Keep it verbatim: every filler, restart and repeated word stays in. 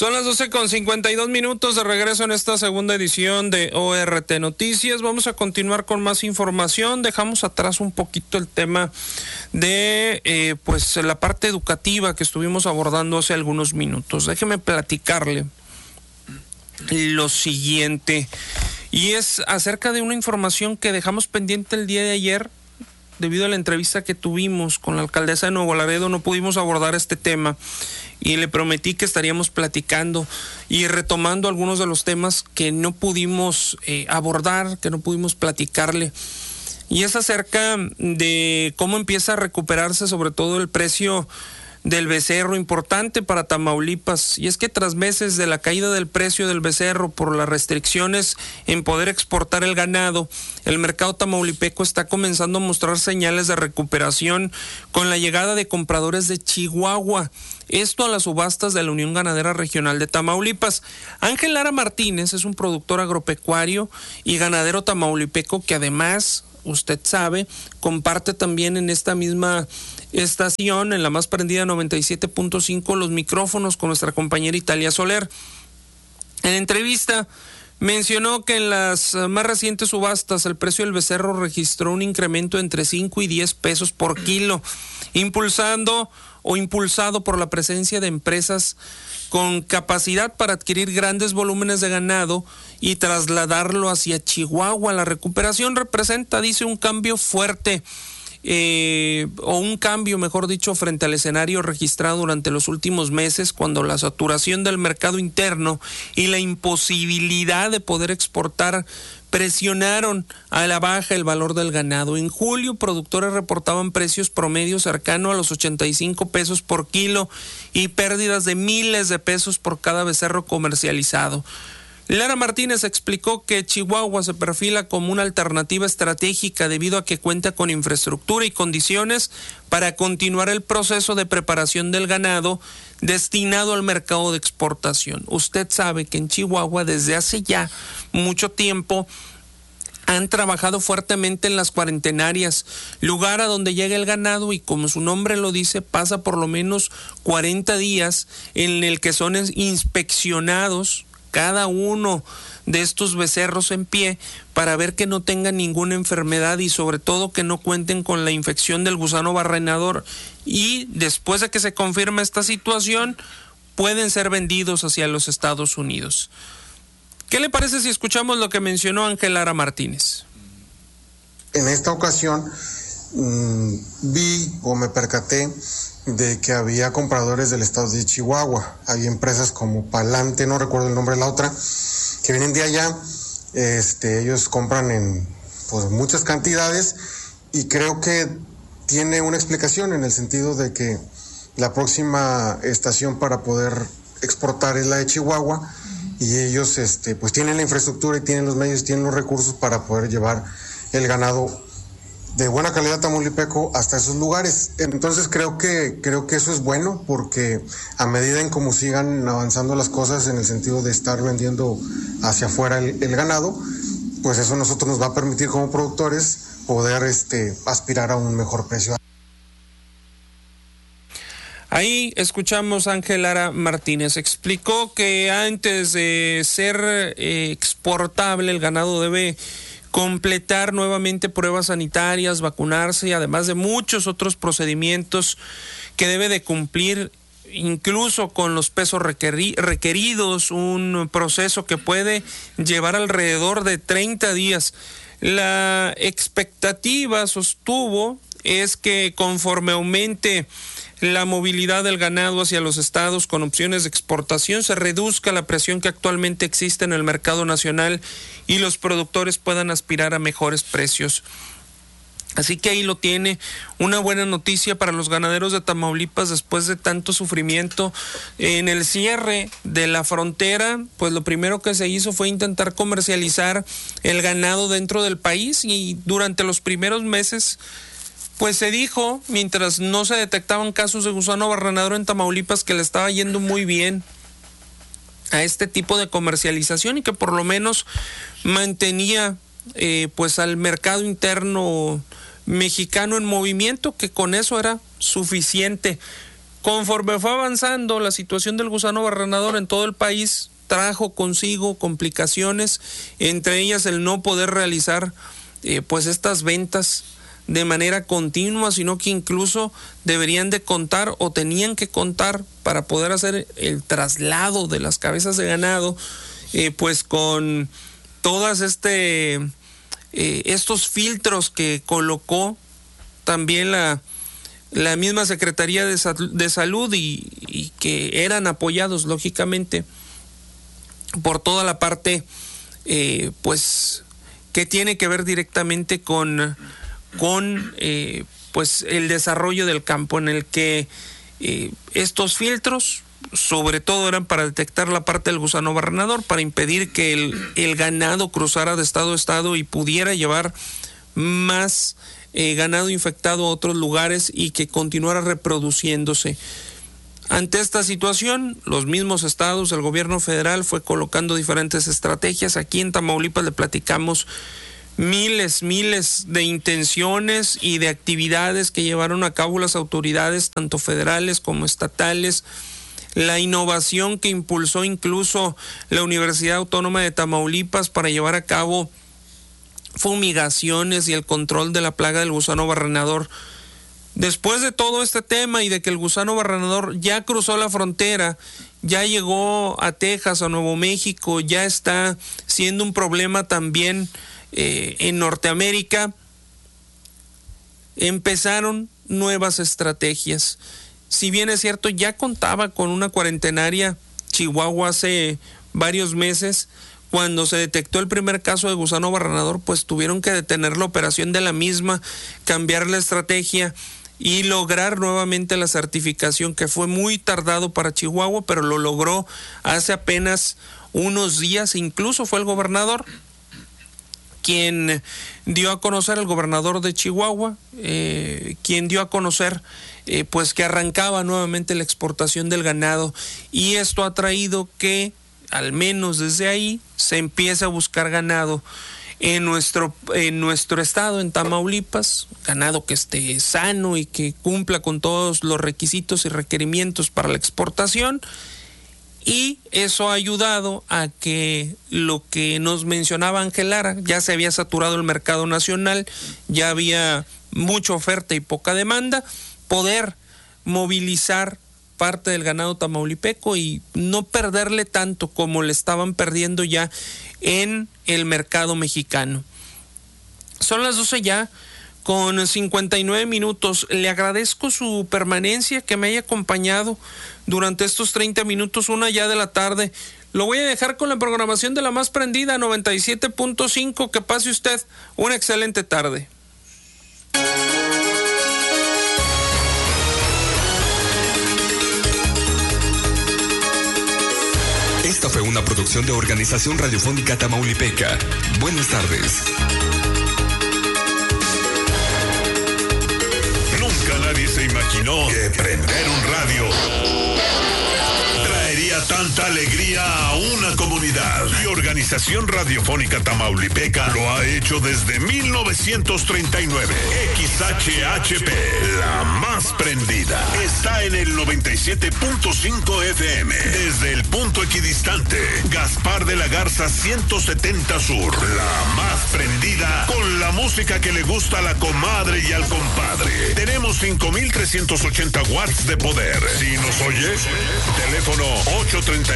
Son las doce con cincuenta y dos minutos, de regreso en esta segunda edición de O R T Noticias. Vamos a continuar con más información. Dejamos atrás un poquito el tema de eh, pues la parte educativa que estuvimos abordando hace algunos minutos. Déjeme platicarle lo siguiente, y es acerca de una información que dejamos pendiente el día de ayer. Debido a la entrevista que tuvimos con la alcaldesa de Nuevo Laredo, no pudimos abordar este tema y le prometí que estaríamos platicando y retomando algunos de los temas que no pudimos eh, abordar, que no pudimos platicarle. Y es acerca de cómo empieza a recuperarse sobre todo el precio del becerro, importante para Tamaulipas. Y es que tras meses de la caída del precio del becerro por las restricciones en poder exportar el ganado, el mercado tamaulipeco está comenzando a mostrar señales de recuperación con la llegada de compradores de Chihuahua. Esto a las subastas de la Unión Ganadera Regional de Tamaulipas. Ángel Lara Martínez es un productor agropecuario y ganadero tamaulipeco que además, usted sabe, comparte también en esta misma estación, en la más prendida noventa y siete punto cinco, los micrófonos con nuestra compañera Italia Soler. En entrevista mencionó que en las más recientes subastas el precio del becerro registró un incremento entre cinco y diez pesos por kilo, impulsando o impulsado por la presencia de empresas con capacidad para adquirir grandes volúmenes de ganado y trasladarlo hacia Chihuahua. La recuperación representa, dice, un cambio fuerte, eh, o un cambio, mejor dicho, frente al escenario registrado durante los últimos meses, cuando la saturación del mercado interno y la imposibilidad de poder exportar presionaron a la baja el valor del ganado. En julio, productores reportaban precios promedios cercanos a los ochenta y cinco pesos por kilo y pérdidas de miles de pesos por cada becerro comercializado. Lara Martínez explicó que Chihuahua se perfila como una alternativa estratégica debido a que cuenta con infraestructura y condiciones para continuar el proceso de preparación del ganado destinado al mercado de exportación. Usted sabe que en Chihuahua desde hace ya mucho tiempo han trabajado fuertemente en las cuarentenarias, lugar a donde llega el ganado y, como su nombre lo dice, pasa por lo menos cuarenta días en el que son inspeccionados cada uno de estos becerros en pie para ver que no tengan ninguna enfermedad y sobre todo que no cuenten con la infección del gusano barrenador, y después de que se confirme esta situación pueden ser vendidos hacia los Estados Unidos. ¿Qué le parece si escuchamos lo que mencionó Ángel Lara Martínez? En esta ocasión mmm, vi o me percaté de que había compradores del estado de Chihuahua. Había empresas como Palante, no recuerdo el nombre de la otra, que vienen de allá. Este, ellos compran en pues, muchas cantidades, y creo que tiene una explicación en el sentido de que la próxima estación para poder exportar es la de Chihuahua, y ellos este, pues tienen la infraestructura y tienen los medios, tienen los recursos para poder llevar el ganado de buena calidad tamaulipeco hasta esos lugares. Entonces creo que creo que eso es bueno, porque a medida en cómo sigan avanzando las cosas en el sentido de estar vendiendo hacia afuera el, el ganado, pues eso a nosotros nos va a permitir como productores poder este aspirar a un mejor precio. Ahí escuchamos a Ángel Lara Martínez. Explicó que antes de ser eh, exportable el ganado debe completar nuevamente pruebas sanitarias, vacunarse y además de muchos otros procedimientos que debe de cumplir, incluso con los pesos requeri- requeridos, un proceso que puede llevar alrededor de treinta días. La expectativa, sostuvo, es que conforme aumente la movilidad del ganado hacia los estados con opciones de exportación, se reduzca la presión que actualmente existe en el mercado nacional y los productores puedan aspirar a mejores precios. Así que ahí lo tiene, una buena noticia para los ganaderos de Tamaulipas después de tanto sufrimiento. En el cierre de la frontera, pues lo primero que se hizo fue intentar comercializar el ganado dentro del país, y durante los primeros meses pues se dijo, mientras no se detectaban casos de gusano barrenador en Tamaulipas, que le estaba yendo muy bien a este tipo de comercialización y que por lo menos mantenía eh, pues al mercado interno mexicano en movimiento, que con eso era suficiente. Conforme fue avanzando la situación del gusano barrenador en todo el país, trajo consigo complicaciones, entre ellas el no poder realizar eh, pues estas ventas de manera continua, sino que incluso deberían de contar o tenían que contar para poder hacer el traslado de las cabezas de ganado, eh, pues con todas este eh, estos filtros que colocó también la la misma Secretaría de, Sal- de Salud y, y que eran apoyados lógicamente por toda la parte eh, pues que tiene que ver directamente con con eh, pues el desarrollo del campo, en el que eh, estos filtros sobre todo eran para detectar la parte del gusano barrenador, para impedir que el, el ganado cruzara de estado a estado y pudiera llevar más eh, ganado infectado a otros lugares y que continuara reproduciéndose. Ante esta situación, los mismos estados, el gobierno federal fue colocando diferentes estrategias. Aquí en Tamaulipas le platicamos miles, miles de intenciones y de actividades que llevaron a cabo las autoridades, tanto federales como estatales. La innovación que impulsó incluso la Universidad Autónoma de Tamaulipas para llevar a cabo fumigaciones y el control de la plaga del gusano barrenador. Después de todo este tema y de que el gusano barrenador ya cruzó la frontera, ya llegó a Texas, a Nuevo México, ya está siendo un problema también eh, en Norteamérica, empezaron nuevas estrategias. Si bien es cierto, ya contaba con una cuarentenaria Chihuahua hace varios meses. Cuando se detectó el primer caso de gusano barrenador, pues tuvieron que detener la operación de la misma, cambiar la estrategia y lograr nuevamente la certificación, que fue muy tardado para Chihuahua, pero lo logró hace apenas unos días. Incluso fue el gobernador quien dio a conocer, el gobernador de Chihuahua, eh, quien dio a conocer eh, pues que arrancaba nuevamente la exportación del ganado, y esto ha traído que al menos desde ahí se empieza a buscar ganado en nuestro, en nuestro estado, en Tamaulipas, ganado que esté sano y que cumpla con todos los requisitos y requerimientos para la exportación. Y eso ha ayudado a que lo que nos mencionaba Ángel Lara, ya se había saturado el mercado nacional, ya había mucha oferta y poca demanda, poder movilizar parte del ganado tamaulipeco y no perderle tanto como le estaban perdiendo ya en el mercado mexicano. Son las doce ya con cincuenta y nueve minutos. Le agradezco su permanencia, que me haya acompañado durante estos treinta minutos, una ya de la tarde. Lo voy a dejar con la programación de la más prendida, noventa y siete punto cinco. Que pase usted una excelente tarde. Esta fue una producción de Organización Radiofónica Tamaulipeca. Buenas tardes. Nunca nadie se imaginó que prender un radio traería tanta alegría a una comunidad. Y Organización Radiofónica Tamaulipeca lo ha hecho desde mil novecientos treinta y nueve. X H H P, la más prendida, está en el noventa y siete punto cinco F M. Desde el punto equidistante, Gaspar de la Garza ciento setenta Sur. La más prendida, con la música que le gusta a la comadre y al compadre. Tenemos cinco mil trescientos ochenta watts de poder. Si nos oye, teléfono ocho treinta